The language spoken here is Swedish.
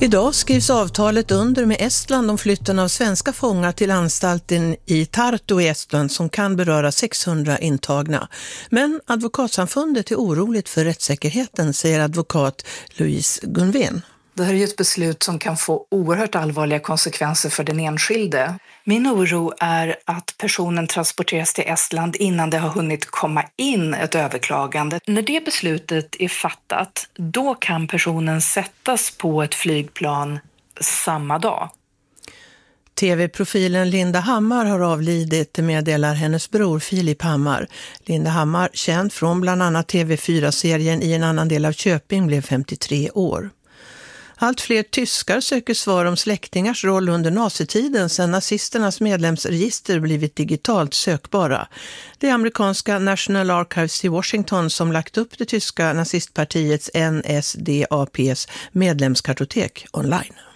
Idag skrivs avtalet under med Estland om flytten av svenska fångar till anstalten i Tartu i Estland som kan beröra 600 intagna. Men advokatsamfundet är oroligt för rättssäkerheten, säger advokat Louise Gunvén. Det här är ju ett beslut som kan få oerhört allvarliga konsekvenser för den enskilde. Min oro är att personen transporteras till Estland innan det har hunnit komma in ett överklagande. När det beslutet är fattat, då kan personen sättas på ett flygplan samma dag. TV-profilen Linda Hammar har avlidit, meddelar hennes bror Filip Hammar. Linda Hammar, känd från bland annat TV4-serien I en annan del av Köping, blev 53 år. Allt fler tyskar söker svar om släktingars roll under nazitiden sedan nazisternas medlemsregister blivit digitalt sökbara. Det är amerikanska National Archives i Washington som lagt upp det tyska nazistpartiets NSDAPs medlemskartotek online.